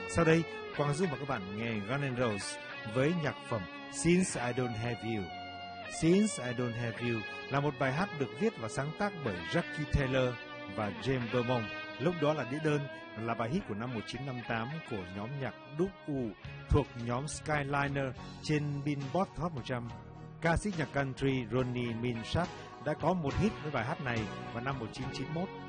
Sau đây, Quang Dũng và các bạn nghe Guns N' Roses với nhạc phẩm Since I Don't Have You. Since I Don't Have You là một bài hát được viết và sáng tác bởi Jackie Taylor và James Beaumont. Lúc đó là đĩa đơn, là bài hit của năm 1958 của nhóm nhạc Dub thuộc nhóm Skyliner trên Billboard Hot 100. Ca sĩ nhạc country Ronnie Milsap đã có một hit với bài hát này vào năm 1991.